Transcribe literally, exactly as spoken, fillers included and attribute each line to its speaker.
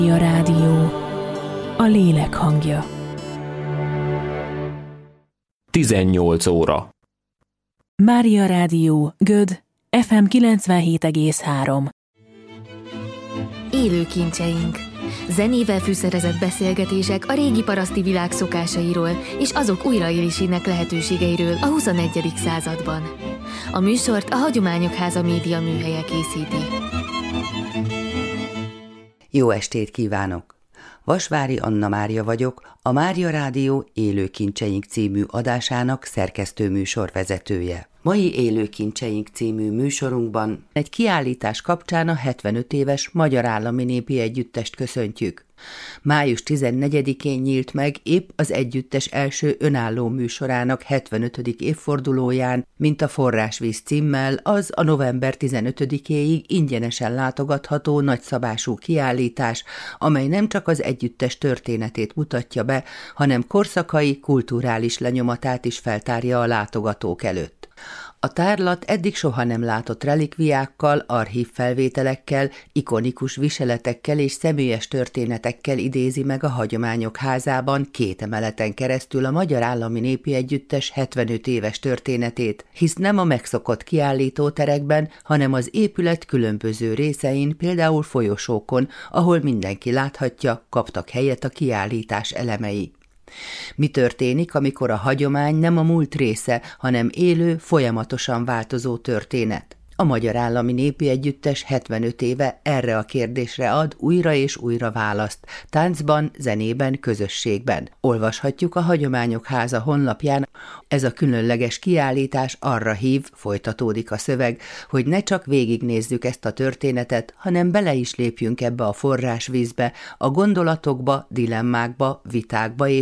Speaker 1: A rádió, a lélek hangja.
Speaker 2: tizennyolc óra.
Speaker 1: Mária Rádió, Göd, ef em kilencvenhét egész három.
Speaker 3: Élő kincseink. Zenével fűszerezett beszélgetések a régi paraszti világ szokásairól és azok újraélésének lehetőségeiről a huszonegyedik században. A műsort a Hagyományok Háza média műhelye készíti.
Speaker 4: Jó estét kívánok! Vasvári Anna Mária vagyok, a Mária Rádió Élő kincseink című adásának szerkesztő műsorvezetője. Mai Élő kincseink című műsorunkban egy kiállítás kapcsán a hetvenöt éves Magyar Állami Népi Együttest köszöntjük. május tizennegyedikén nyílt meg épp az együttes első önálló műsorának hetvenötödik évfordulóján, mint a Forrásvíz címmel, az a november tizenötödikéig ingyenesen látogatható nagyszabású kiállítás, amely nem csak az együttes történetét mutatja be, hanem korszakai, kulturális lenyomatát is feltárja a látogatók előtt. A tárlat eddig soha nem látott relikviákkal, archív felvételekkel, ikonikus viseletekkel és személyes történetekkel idézi meg a Hagyományok Házában két emeleten keresztül a Magyar Állami Népi Együttes hetvenöt éves történetét, hisz nem a megszokott kiállítóterekben, hanem az épület különböző részein, például folyosókon, ahol mindenki láthatja, kaptak helyet a kiállítás elemei. Mi történik, amikor a hagyomány nem a múlt része, hanem élő, folyamatosan változó történet? A Magyar Állami Népi Együttes hetvenöt éve erre a kérdésre ad újra és újra választ, táncban, zenében, közösségben. Olvashatjuk a Hagyományok Háza honlapján. Ez a különleges kiállítás arra hív, folytatódik a szöveg, hogy ne csak végignézzük ezt a történetet, hanem bele is lépjünk ebbe a forrásvízbe, a gondolatokba, dilemmákba, vitákba és